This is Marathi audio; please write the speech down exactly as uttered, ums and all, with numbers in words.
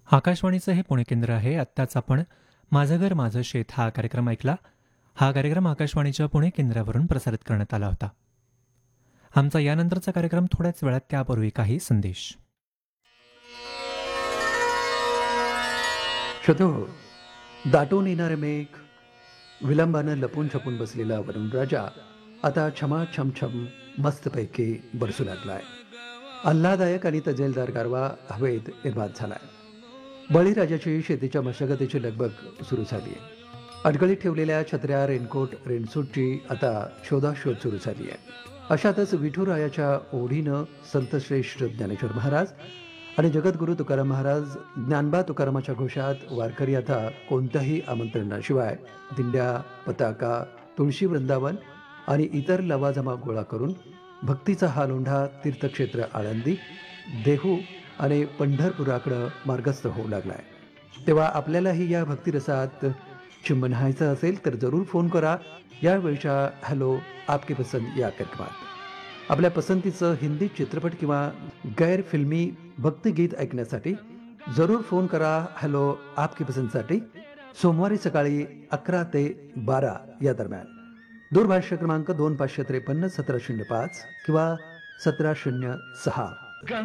आकाशवाणीचं हे पुणे केंद्र आहे. आत्ताच आपण माझं घर माझं शेत हा कार्यक्रम ऐकला. हा कार्यक्रम आकाशवाणीच्या पुणे केंद्रावरून प्रसारित करण्यात आला होता. आमचा यानंतरचा कार्यक्रम थोड्याच वेळात, त्यापूर्वी काही संदेश. श्रोतो, दाटून येणारे मेघ, विलंबानं लपून छपून बसलेला वरुणराजा आता छमा छमछम मस्तपैकी बरसू लागलाय. आल्हादायक आणि तजेलदार गारवा हवेत निर्माण झालाय. बळीराजाची शेतीच्या मशागतीची लगबग सुरू झाली आहे. अडगळीत ठेवलेल्या छत्र्या, रेनकोट, रेनसूटची आता शोधाशोध सुरू झाली आहे. अशातच विठुरायाच्या ओढीनं संतश्रेष्ठ ज्ञानेश्वर महाराज आणि जगद्गुरू तुकाराम महाराज, ज्ञानबा तुकारामाच्या घोषात वारकरी आता कोणत्याही आमंत्रणाशिवाय दिंड्या, पताका, तुळशी वृंदावन आणि इतर लवाजमा गोळा करून भक्तीचा हा लोंढा तीर्थक्षेत्र आळंदी, देहू आणि पंढरपुराकडं मार्गस्थ होऊ लागलाय. तेव्हा आपल्यालाही या भक्तिरसात चिंबन्हायचं असेल तर जरूर फोन करा. यावेळच्या हॅलो आपकी पसंद या कार्यक्रमात आपल्या पसंतीचं हिंदी चित्रपट किंवा गैर फिल्मी भक्तिगीत ऐकण्यासाठी जरूर फोन करा. हॅलो आपकी पसंतसाठी सोमवारी सकाळी अकरा ते बारा या दरम्यान. दूरभाष क्रमांक दोन पाचशे त्रेपन्न सतरा शून्य पाच किंवा सतरा शून्य सहा.